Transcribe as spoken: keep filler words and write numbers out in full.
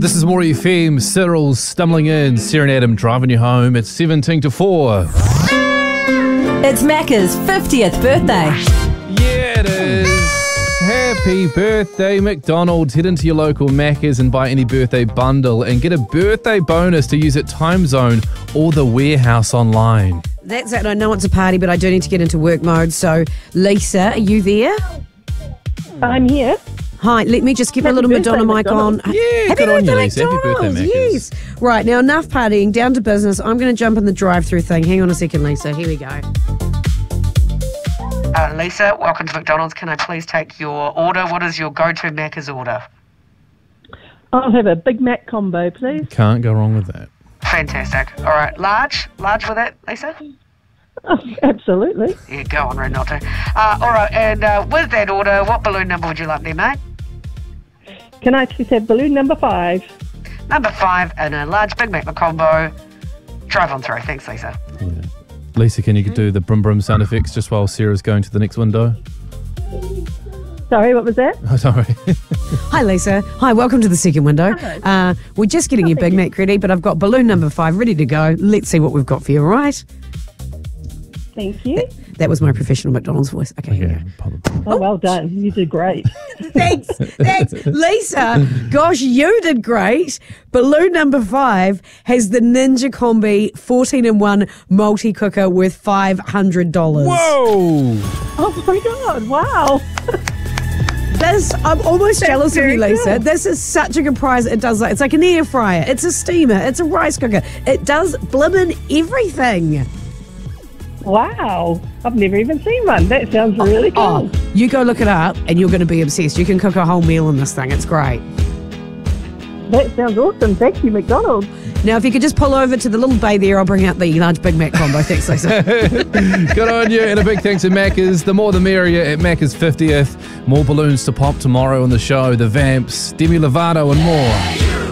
This is More F M. Cyril's stumbling in, Sarah and Adam driving you home. It's seventeen to four. It's Macca's fiftieth birthday. Yeah, it is. Happy birthday, McDonald's. Head into your local Macca's and buy any birthday bundle and get a birthday bonus to use at Time Zone or the Warehouse online. That's it. I know it's a party, but I do need to get into work mode. So, Lisa, are you there? I'm here. Hi, let me just give a Happy little birthday, Madonna mic on. McDonald's. Yeah, Happy good on you, birthday, Lisa. Happy birthday, McDonald's. Macca's. Yes. Right, now enough partying, down to business. I'm going to jump in the drive-through thing. Hang on a second, Lisa. Here we go. Uh, Lisa, welcome to McDonald's. Can I please take your order? What is your go-to Macca's order? I'll have a Big Mac combo, please. Can't go wrong with that. Fantastic. All right, large? Large with it, Lisa? Oh, absolutely. Yeah, go on, Red, not to. Uh, all right, and uh, with that order, what balloon number would you like there, mate? Can I please have balloon number five? Number five and a large Big Mac combo. Drive on through. Thanks, Lisa. Yeah. Lisa, can you do the brum brum sound effects just while Sarah's going to the next window? Sorry, what was that? Oh, sorry. Hi, Lisa. Hi, welcome to the second window. Uh, we're just getting your Big Mac ready, but I've got balloon number five ready to go. Let's see what we've got for you, all right? Thank you. That was my professional McDonald's voice. Okay, here we Okay, go. probably. Oh, well done. You did great. Thanks, thanks. Lisa, gosh, you did great. Balloon number five has the Ninja Combi fourteen in one multi-cooker worth five hundred dollars. Whoa! Oh, my God. Wow. This, I'm almost jealous of you, very Lisa. good. This is such a good prize. It does like, it's like an air fryer. It's a steamer. It's a rice cooker. It does blimmin' everything. Wow. I've never even seen one. That sounds really cool. Oh, you go look it up and you're going to be obsessed. You can cook a whole meal in this thing. It's great. That sounds awesome. Thank you, McDonald's. Now, if you could just pull over to the little bay there, I'll bring out the large Big Mac combo. Thanks, Lisa. Good on you, and a big thanks to Macca's. The more the merrier at Macca's fiftieth. More balloons to pop tomorrow on the show. The Vamps, Demi Lovato, and more.